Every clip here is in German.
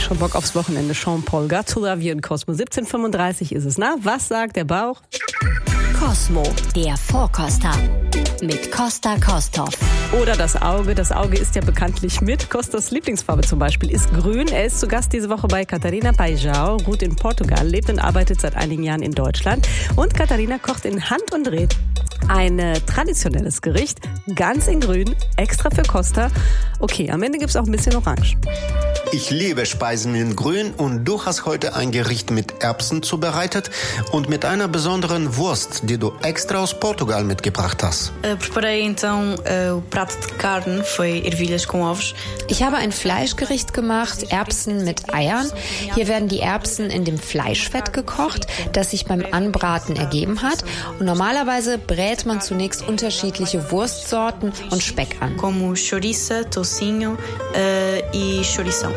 schon Bock aufs Wochenende. Jean-Paul Gattula, wir in Cosmo. 17:35 ist es. Na, was sagt der Bauch? Cosmo, der Vorkoster. Mit Costa Kosthoff. Oder das Auge. Das Auge ist ja bekanntlich mit. Costas Lieblingsfarbe zum Beispiel ist grün. Er ist zu Gast diese Woche bei Catarina Paijão, ruht in Portugal, lebt und arbeitet seit einigen Jahren in Deutschland. Und Catarina kocht in Hand und Dreh ein traditionelles Gericht, ganz in grün, extra für Costa. Okay, am Ende gibt's auch ein bisschen Orange. Ich liebe Speisen in grün und du hast heute ein Gericht mit Erbsen zubereitet und mit einer besonderen Wurst, die du extra aus Portugal mitgebracht hast. Preparei então o prato de carne, foi ervilhas com ovos. Ich habe ein Fleischgericht gemacht, Erbsen mit Eiern. Hier werden die Erbsen in dem Fleischfett gekocht, das sich beim Anbraten ergeben hat. Und normalerweise brät man zunächst unterschiedliche Wurstsorten und Speck an. Como chouriça, toucinho e chourição.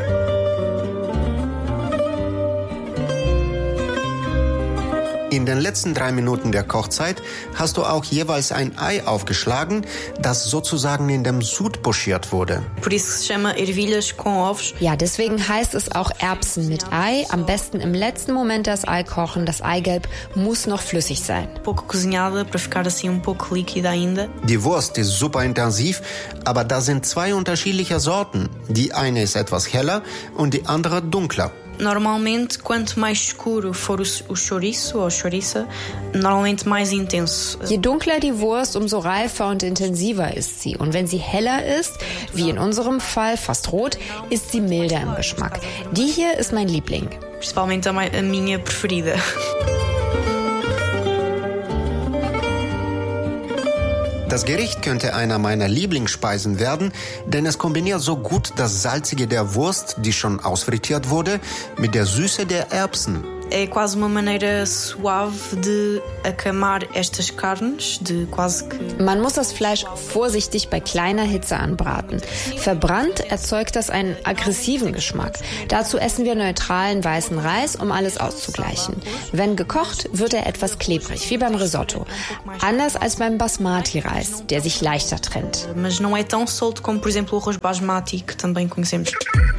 In den letzten 3 Minuten der Kochzeit hast du auch jeweils ein Ei aufgeschlagen, das sozusagen in dem Sud pochiert wurde. Por isso se chama ervilhas com ovos. Ja, deswegen heißt es auch Erbsen mit Ei. Am besten im letzten Moment das Ei kochen. Das Eigelb muss noch flüssig sein. Pouco cozinhada para ficar assim pouco líquida ainda. Die Wurst ist super intensiv, aber da sind 2 unterschiedliche Sorten. Die eine ist etwas heller und die andere dunkler. Normalmente, quanto mais escuro for o chouriço ou chouriça, normalmente mais intenso. Je dunkler die Wurst, umso reifer und intensiver ist sie. Und wenn sie heller ist, wie in unserem Fall fast rot, ist sie milder im Geschmack. Die hier ist mein Liebling. Principalmente a minha preferida. Das Gericht könnte einer meiner Lieblingsspeisen werden, denn es kombiniert so gut das Salzige der Wurst, die schon ausfrittiert wurde, mit der Süße der Erbsen. É quase uma maneira suave de acamar estas carnes, de quase que... Man muss das Fleisch vorsichtig bei kleiner Hitze anbraten. Verbrannt erzeugt das einen aggressiven Geschmack. Dazu essen wir neutralen weißen Reis, um alles auszugleichen. Wenn gekocht, wird er etwas klebrig, wie beim Risotto. Anders als beim Basmati-Reis, der sich leichter trennt. Mas não é tão solto como, por exemplo, o arroz basmati, que também conhecemos.